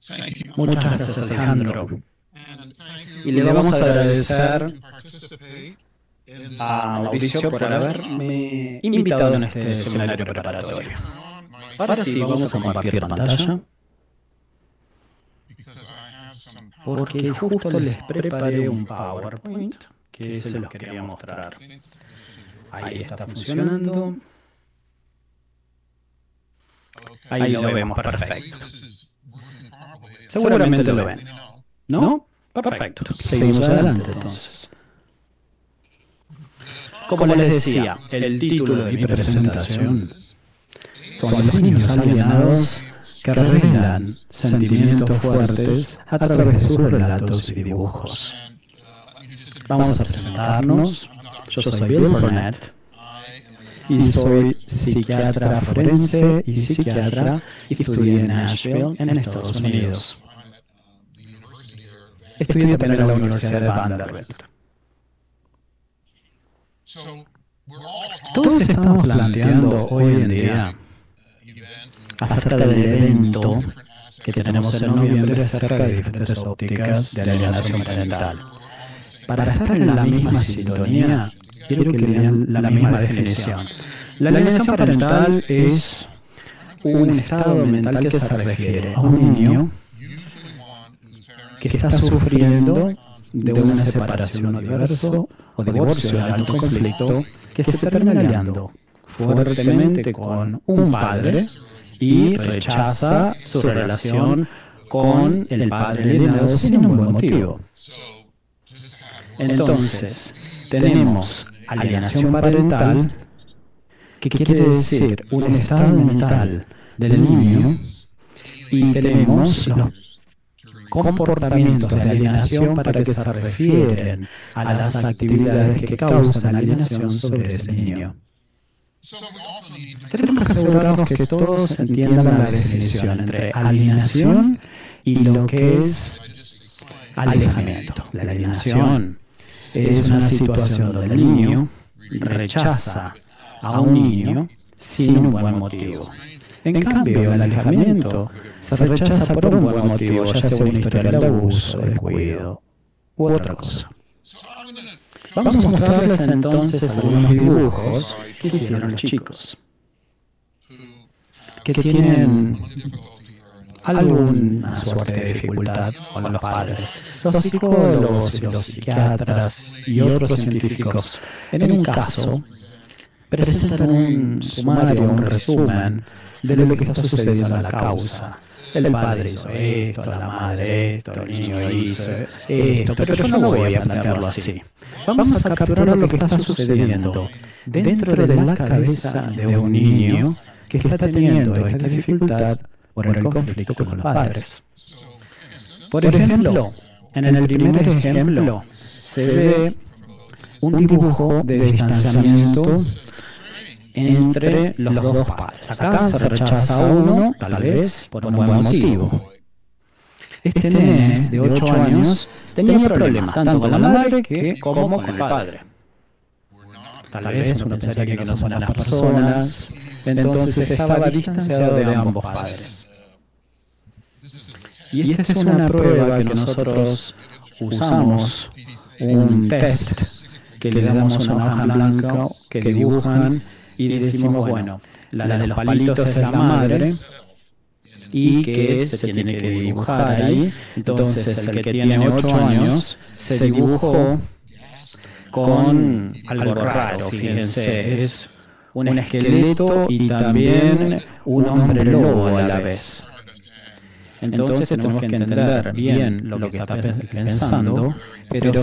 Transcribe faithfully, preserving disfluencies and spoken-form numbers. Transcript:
Muchas gracias, Alejandro. Y le vamos a agradecer a Mauricio por haberme invitado en este seminario preparatorio. Ahora sí, vamos a compartir pantalla, porque justo les preparé un PowerPoint que se los quería mostrar. Ahí está funcionando. Ahí lo vemos, perfecto. Seguramente lo ven, ¿no? Perfecto. Seguimos adelante entonces. Como les decía, el título de mi presentación son los niños alienados que revelan sentimientos fuertes a través de sus relatos y dibujos. Vamos a presentarnos. Yo soy Bill Burnett y soy psiquiatra forense y psiquiatra y estudié en Nashville, en Estados Unidos. Estudié también en la Universidad de Vanderbilt. Todos estamos planteando hoy en día acerca del evento que tenemos en noviembre acerca de diferentes ópticas de alienación parental. Para estar en la misma sintonía, quiero que lean la misma definición. La alienación parental es un estado mental que se refiere a un niño que está sufriendo de una separación o divorcio o de divorcio de alto conflicto, que se termina aliando fuertemente con un padre y rechaza su relación con el padre alienado sin un buen motivo. Entonces, tenemos alienación parental, que quiere decir un estado mental del niño, y tenemos los comportamientos de alienación para que se refieren a las actividades que causan alienación sobre ese niño. Tenemos que asegurarnos que todos entiendan la definición entre alienación y lo que es alejamiento. La alienación es una situación donde el niño rechaza a un niño sin un buen motivo. En cambio, el alejamiento se rechaza por un buen motivo, ya sea una historial de abuso, descuido u otra cosa. Vamos a mostrarles entonces algunos dibujos que hicieron los chicos, que tienen alguna suerte de dificultad con los padres. Los psicólogos y los psiquiatras y otros científicos, en un caso, presentan un sumario, un resumen de lo que está sucediendo en la causa. El padre hizo esto, la madre esto, el niño hizo esto, pero yo no voy a plantearlo así. Vamos a capturar lo que está sucediendo dentro de la cabeza de un niño que está teniendo esta dificultad por el conflicto con los padres. Por ejemplo, en el primer ejemplo se ve un dibujo de distanciamiento entre los dos padres. Acá se rechaza a uno, tal vez por un buen motivo. Este nene de ocho años tenía problemas tanto con la madre que como con el padre. Tal vez uno pensaría que no son las personas, entonces estaba distanciado de ambos padres. Y esta es una prueba que nosotros usamos, un test que le damos una hoja blanca que dibujan y decimos, bueno, la de los palitos es la madre y que se tiene que dibujar ahí. Entonces el que tiene ocho años se dibujó con algo raro, fíjense, es un esqueleto y también un hombre lobo a la vez. Entonces tenemos que entender bien lo que está pensando, pero